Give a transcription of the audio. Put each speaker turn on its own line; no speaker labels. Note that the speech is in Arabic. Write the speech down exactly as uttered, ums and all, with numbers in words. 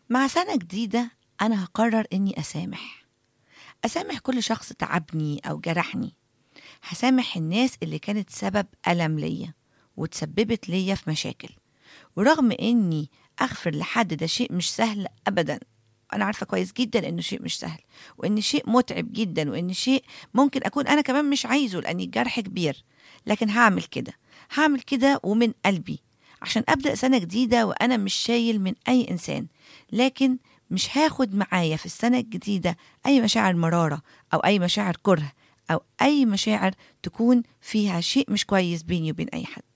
مع سنة جديدة أنا هقرر إني أسامح أسامح كل شخص تعبني أو جرحني. هسامح الناس اللي كانت سبب ألم ليا وتسببت ليا في مشاكل، ورغم إني أغفر لحد ده شيء مش سهل أبدا. أنا عارفة كويس جدا إنه شيء مش سهل، وإن شيء متعب جدا، وإن شيء ممكن أكون أنا كمان مش عايزه لأن الجرح كبير، لكن هعمل كده هعمل كده ومن قلبي عشان أبدأ سنة جديدة وأنا مش شايل من أي إنسان. لكن مش هاخد معايا في السنة الجديدة أي مشاعر مرارة أو أي مشاعر كره أو أي مشاعر تكون فيها شيء مش كويس بيني وبين أي حد.